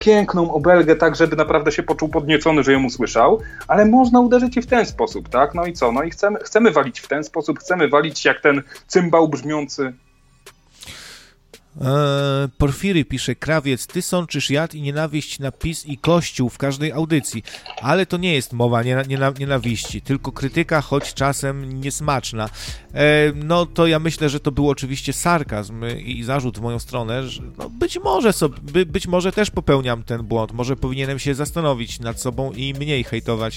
piękną obelgę, tak żeby naprawdę się poczuł podniecony, że ją usłyszał, ale można uderzyć i w ten sposób, tak? No i co? No i chcemy walić w ten sposób, chcemy walić jak ten cymbał brzmiący. Porfiry pisze, Krawiec, ty sączysz jad i nienawiść na PiS i Kościół w każdej audycji, ale to nie jest mowa nienawiści, tylko krytyka, choć czasem niesmaczna. No to ja myślę, że to był oczywiście sarkazm i zarzut w moją stronę, że no być może też popełniam ten błąd, może powinienem się zastanowić nad sobą i mniej hejtować.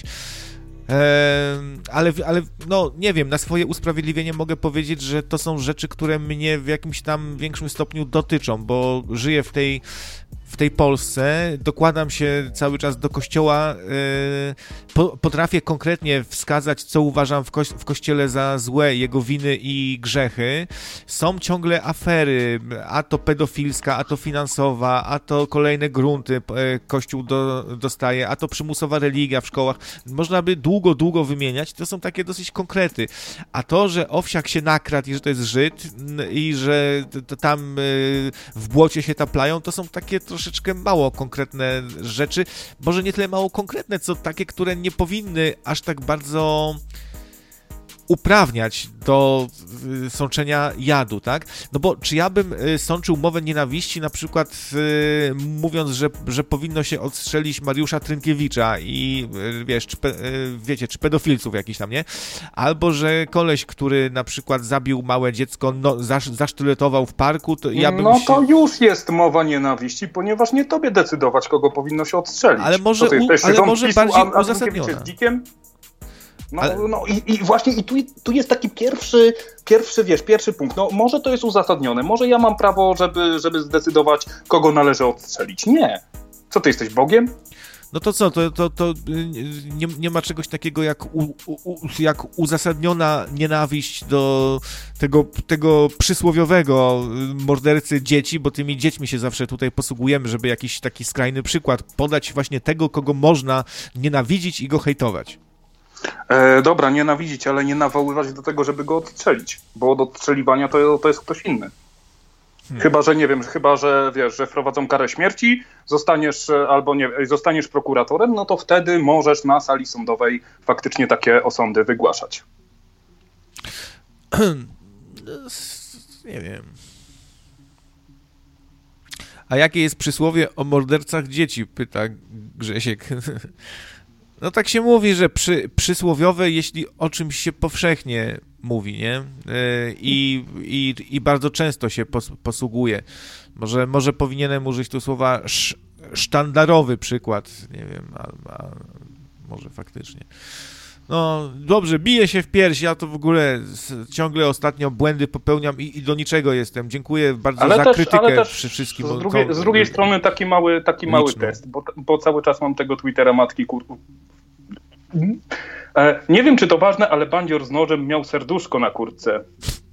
Ale no nie wiem, na swoje usprawiedliwienie mogę powiedzieć, że to są rzeczy, które mnie w jakimś tam większym stopniu dotyczą, bo żyję w tej Polsce, dokładam się cały czas do Kościoła, potrafię konkretnie wskazać, co uważam w Kościele za złe, jego winy i grzechy. Są ciągle afery, a to pedofilska, a to finansowa, a to kolejne grunty Kościół dostaje, a to przymusowa religia w szkołach. Można by długo wymieniać, to są takie dosyć konkrety. A to, że Owsiak się nakradł i że to jest Żyd i że to tam w błocie się taplają, to są takie troszeczkę mało konkretne rzeczy, może nie tyle mało konkretne, co takie, które nie powinny aż tak bardzo uprawniać do sączenia jadu, tak? No bo czy ja bym sączył mowę nienawiści na przykład mówiąc, że powinno się odstrzelić Mariusza Trynkiewicza i wiesz, czy pedofilców jakiś tam, nie? Albo, że koleś, który na przykład zabił małe dziecko, zasztyletował w parku, to ja bym to już jest mowa nienawiści, ponieważ nie tobie decydować, kogo powinno się odstrzelić. Ale może bardziej uzasadnione. Jest dzikiem? I właśnie tu jest taki pierwszy punkt. No może to jest uzasadnione, może ja mam prawo, żeby zdecydować, kogo należy odstrzelić. Nie. Co, ty jesteś Bogiem? No to co, to nie ma czegoś takiego jak uzasadniona nienawiść do tego przysłowiowego mordercy dzieci, bo tymi dziećmi się zawsze tutaj posługujemy, żeby jakiś taki skrajny przykład podać właśnie tego, kogo można nienawidzić i go hejtować. Dobra, nienawidzić, ale nie nawoływać do tego, żeby go odstrzelić, bo od odstrzeliwania to jest ktoś inny. Chyba, że nie wiem, wiesz, że wprowadzą karę śmierci, zostaniesz prokuratorem, no to wtedy możesz na sali sądowej faktycznie takie osądy wygłaszać. Nie wiem. A jakie jest przysłowie o mordercach dzieci? Pyta Grzesiek. No tak się mówi, że przysłowiowe, jeśli o czymś się powszechnie mówi, nie? I bardzo często się posługuje. Może powinienem użyć tu słowa sztandarowy przykład, nie wiem, a może faktycznie. No dobrze, biję się w pierś, ja to w ogóle ciągle ostatnio błędy popełniam i do niczego jestem. Dziękuję bardzo za krytykę wszystkim. Z drugiej strony taki mały test, bo cały czas mam tego Twittera matki nie wiem, czy to ważne, ale bandzior z nożem miał serduszko na kurtce.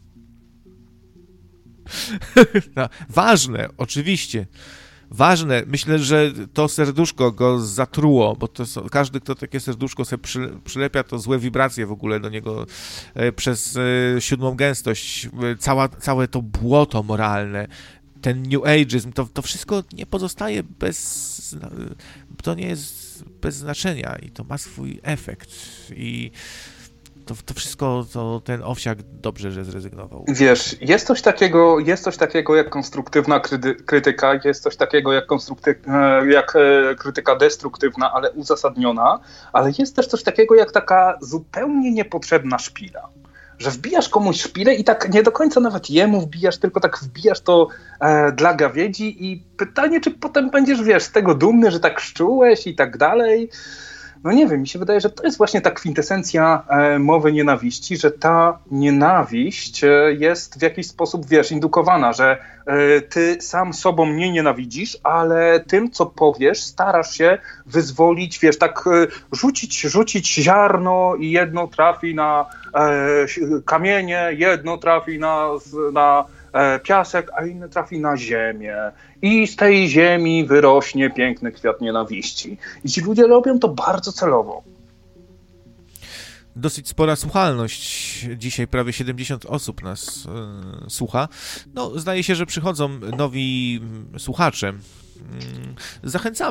No, ważne, oczywiście. Ważne, myślę, że to serduszko go zatruło, bo każdy, kto takie serduszko sobie przylepia, to złe wibracje w ogóle do niego przez 7. gęstość, całe to błoto moralne, ten New Ageism, to wszystko nie pozostaje to nie jest bez znaczenia i to ma swój efekt i to wszystko, to ten Owsiak dobrze, że zrezygnował. Wiesz, jest coś takiego jak konstruktywna krytyka, jest coś takiego jak krytyka destruktywna, ale uzasadniona, ale jest też coś takiego jak taka zupełnie niepotrzebna szpila. Że wbijasz komuś szpilę i tak nie do końca nawet jemu wbijasz, tylko tak wbijasz to dla gawiedzi i pytanie, czy potem będziesz, wiesz, z tego dumny, że tak szczułeś i tak dalej. No nie wiem, mi się wydaje, że to jest właśnie ta kwintesencja mowy nienawiści, że ta nienawiść jest w jakiś sposób, wiesz, indukowana, że ty sam sobą nie nienawidzisz, ale tym, co powiesz, starasz się wyzwolić, wiesz, tak rzucić ziarno i jedno trafi na kamienie, jedno trafi na piasek, a inny trafi na ziemię. I z tej ziemi wyrośnie piękny kwiat nienawiści. I ci ludzie robią to bardzo celowo. Dosyć spora słuchalność. Dzisiaj prawie 70 osób nas słucha. No, zdaje się, że przychodzą nowi słuchacze. zachęcamy